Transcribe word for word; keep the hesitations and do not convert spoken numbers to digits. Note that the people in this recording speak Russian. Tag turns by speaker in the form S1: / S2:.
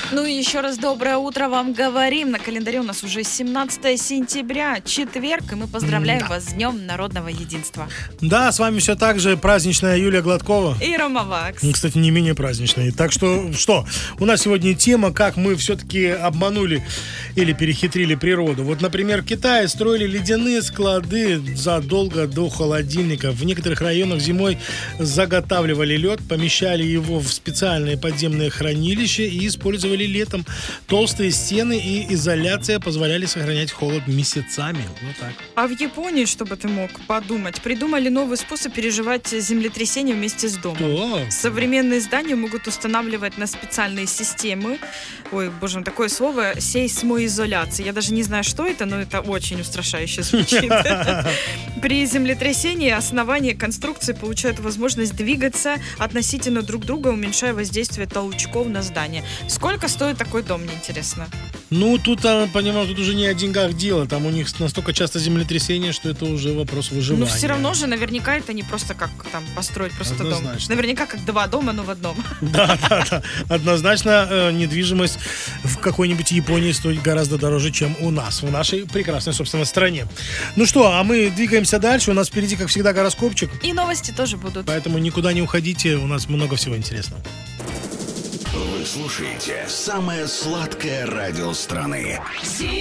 S1: Ну и еще раз доброе утро вам говорим. На календаре у нас уже семнадцатое сентября, четверг, и мы поздравляем
S2: Да.
S1: вас с Днем народного единства.
S2: Да, с вами все так же праздничная Юлия Гладкова.
S1: И Рома Вакс.
S2: Ну, кстати, не менее праздничная. Так что, что? У нас сегодня тема, как мы все-таки обманули или перехитрили природу. Вот, например, в Китае строили ледяные склады задолго до холодильников. В некоторых районах зимой заготавливали лед, помещали его в специальные подземные хранилища и использовали летом. Толстые стены и изоляция позволяли сохранять холод месяцами. Вот так.
S1: А в Японии, чтобы ты мог подумать, придумали новый способ переживать землетрясение вместе с домом.
S2: О,
S1: Современные здания могут устанавливать на специальные системы, ой, боже, такое слово, сейсмоизоляции. Я даже не знаю, что это, но это очень устрашающе звучит. При землетрясении основания конструкции получают возможность двигаться относительно друг друга, уменьшая воздействие толчков на здание. Сколько стоит такой дом, мне интересно?
S2: Ну, тут, а, понимаю, тут уже не о деньгах дело. Там у них настолько часто землетрясение, что это уже вопрос выживания.
S1: Ну, все равно же, наверняка, это не просто как там построить просто дом.
S2: Однозначно.
S1: Наверняка как два дома, но в одном.
S2: Да, да, да. Однозначно э, недвижимость в какой-нибудь Японии стоит гораздо дороже, чем у нас, в нашей прекрасной, собственно, стране. Ну что, а мы двигаемся дальше. У нас впереди, как всегда, гороскопчик.
S1: И новости тоже будут.
S2: Поэтому никуда не уходите, у нас много всего интересного.
S3: Вы слушаете самое сладкое радио страны.